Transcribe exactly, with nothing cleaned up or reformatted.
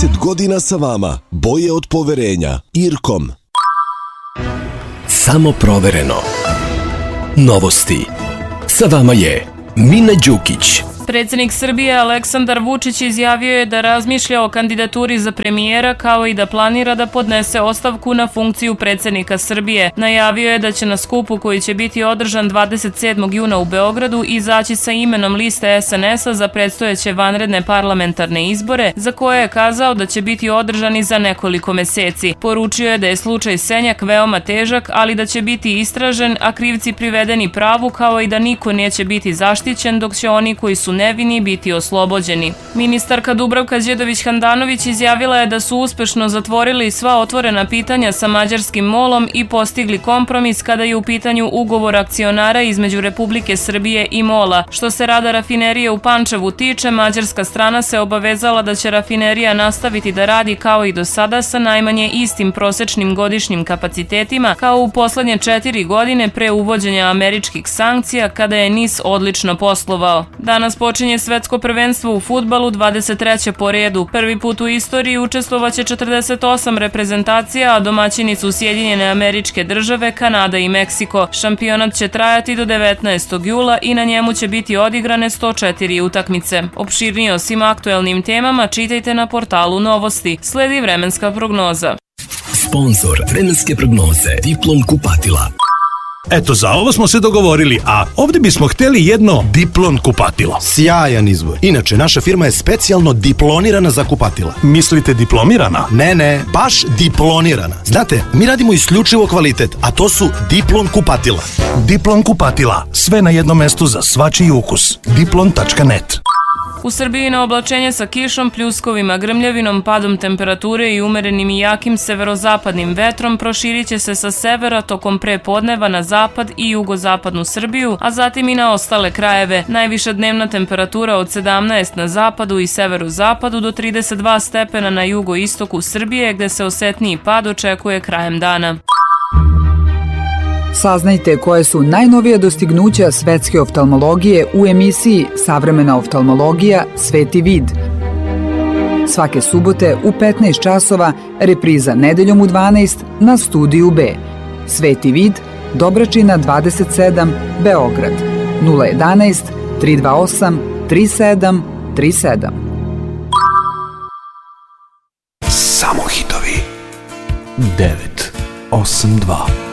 trideset godina sa vama. Boje od poverenja. Irkom. Samo provereno. Novosti. Sa vama je Mina Đukić. Predsjednik Srbije Aleksandar Vučić izjavio je da razmišlja o kandidaturi za premijera kao i da planira da podnese ostavku na funkciju predsjednika Srbije. Najavio je da će na skupu koji će biti održan dvadeset sedmog juna u Beogradu izaći sa imenom liste es en es a za predstojeće vanredne parlamentarne izbore, za koje je kazao da će biti održani za nekoliko meseci. Poručio je da je slučaj Senjak veoma težak, ali da će biti istražen, a krivci privedeni pravu, kao i da niko neće biti zaštićen, dok će oni koji su nevini biti oslobođeni. Ministarka Dubravka Đedović-Handanović izjavila je da su uspešno zatvorili sva otvorena pitanja sa mađarskim molom i postigli kompromis kada je u pitanju ugovor akcionara između Republike Srbije i mola. Što se rada rafinerije u Pančevu tiče, mađarska strana se obavezala da će rafinerija nastaviti da radi kao i do sada sa najmanje istim prosečnim godišnjim kapacitetima kao u poslednje četiri godine pre uvođenja američkih sankcija, kada je NIS odlično poslovao. Danas počinje svetsko prvenstvo u fudbalu, dvadeset treće po redu. Prvi put u istoriji učestvovaće četrdeset osam reprezentacija, a domaćini su Sjedinjene Američke Države, Kanada i Meksiko. Šampionat će trajati do devetnaestog jula i na njemu će biti odigrane sto četiri utakmice. Opširnije o svim aktuelnim temama čitajte na portalu Novosti. Sledi vremenska prognoza. Sponzor vremenske prognoze Diplom kupatila. Eto, za ovo smo se dogovorili, a ovdje bismo hteli jedno Diplon kupatilo. Sjajan izbor. Inače, naša firma je specijalno diplonirana za kupatila. Mislite diplomirana? Ne, ne, baš diplonirana. Znate, mi radimo isključivo kvalitet, a to su Diplon kupatila. Diplon kupatila. Sve na jednom mestu za svačiji ukus. diplon tačka net. U Srbiji na oblačenje sa kišom, pljuskovima, grmljavinom, padom temperature i umerenim i jakim severozapadnim vetrom proširit će se sa severa tokom prepodneva na zapad i jugozapadnu Srbiju, a zatim i na ostale krajeve. Najviša dnevna temperatura od sedamnaest na zapadu i severozapadu do trideset dva stepena na jugoistoku Srbije, gde se osetniji pad očekuje krajem dana. Saznajte koje su najnovije dostignuća svetske oftalmologije u emisiji Savremena oftalmologija Sveti vid. Svake subote u petnaest časova, repriza nedeljom u dvanaest na Studiju B. Sveti vid, Dobračina dvadeset sedam, Beograd. nula jedanaest, tri dva osam, tri sedam tri sedam. Samo hitovi. devet osam dva